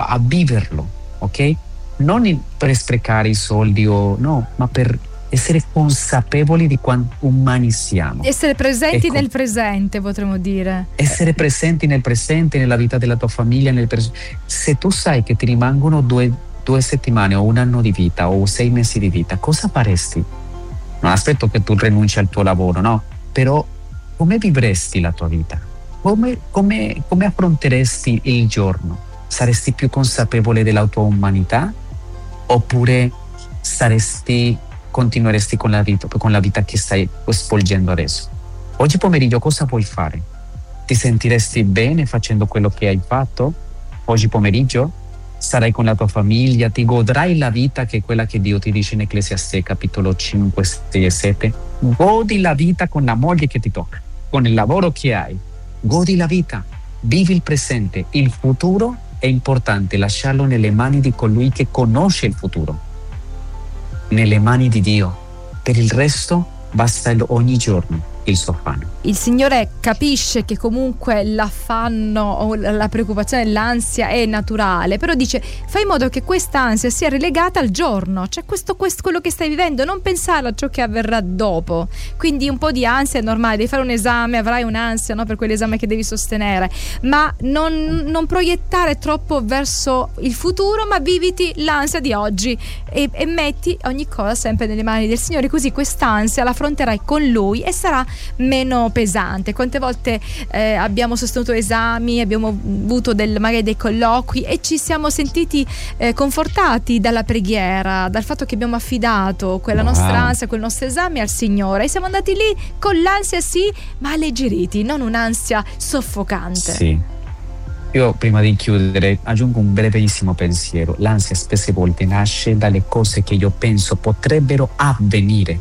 a viverlo, ok? Non per sprecare i soldi o no, ma per essere consapevoli di quanto umani siamo. Essere presenti nel presente, potremmo dire. Essere presenti nel presente, nella vita della tua famiglia, se tu sai che ti rimangono due settimane o un anno di vita o 6 mesi di vita, cosa faresti? Non aspetto che tu rinunci al tuo lavoro, no? Però come vivresti la tua vita? Come affronteresti il giorno? Saresti più consapevole della tua umanità? Oppure continueresti con la vita che stai svolgendo adesso? Oggi pomeriggio cosa vuoi fare? Ti sentiresti bene facendo quello che hai fatto? Oggi pomeriggio sarai con la tua famiglia, ti godrai la vita, che è quella che Dio ti dice in Ecclesiaste capitolo 5, 6 e 7. Godi la vita con la moglie che ti tocca, con il lavoro che hai. Godi la vita, vivi il presente. Il futuro è importante lasciarlo nelle mani di colui che conosce il futuro, nelle mani di Dio. Per il resto basta ogni giorno il suo affanno. Il Signore capisce che comunque l'affanno o la preoccupazione, l'ansia è naturale, però dice: fai in modo che questa ansia sia relegata al giorno, cioè questo quello che stai vivendo, non pensare a ciò che avverrà dopo. Quindi un po' di ansia è normale, devi fare un esame, avrai un'ansia, no, per quell'esame che devi sostenere, ma non proiettare troppo verso il futuro, ma viviti l'ansia di oggi e metti ogni cosa sempre nelle mani del Signore, così quest'ansia la affronterai con Lui e sarà meno pesante. Quante volte abbiamo sostenuto esami, abbiamo avuto magari dei colloqui e ci siamo sentiti confortati dalla preghiera, dal fatto che abbiamo affidato quella nostra ansia, quel nostro esame al Signore, e siamo andati lì con l'ansia, sì, ma alleggeriti, non un'ansia soffocante. Sì. Io prima di chiudere aggiungo un brevissimo pensiero. L'ansia spesse volte nasce dalle cose che io penso potrebbero avvenire,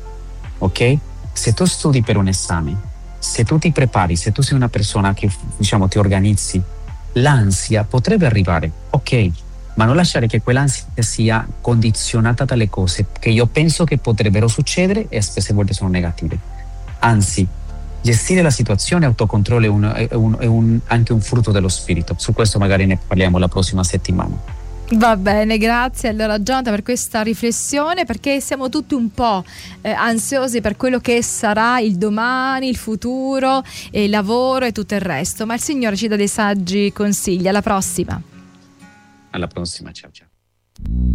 ok? Se tu studi per un esame, se tu ti prepari, se tu sei una persona che ti organizzi, l'ansia potrebbe arrivare, ok, ma non lasciare che quell'ansia sia condizionata dalle cose che io penso che potrebbero succedere e spesse volte sono negative. Anzi, gestire la situazione, autocontrollo è anche un frutto dello spirito. Su questo magari ne parliamo la prossima settimana. Va bene, grazie allora Jonathan per questa riflessione, perché siamo tutti un po' ansiosi per quello che sarà il domani, il futuro, il lavoro e tutto il resto, ma il Signore ci dà dei saggi consigli. Alla prossima. Alla prossima, ciao ciao.